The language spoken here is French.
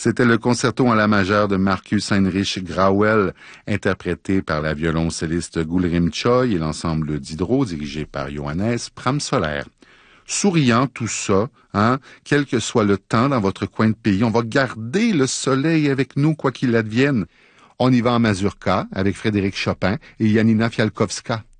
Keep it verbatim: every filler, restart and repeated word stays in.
C'était le concerto en la majeure de Marcus Heinrich Grauel, interprété par la violoncelliste Gulrim Choi et l'ensemble d'Hydro, dirigé par Johannes Pramsoler. Souriant tout ça, hein, quel que soit le temps dans votre coin de pays, on va garder le soleil avec nous quoi qu'il advienne. On y va en mazurka avec Frédéric Chopin et Janina Fialkowska.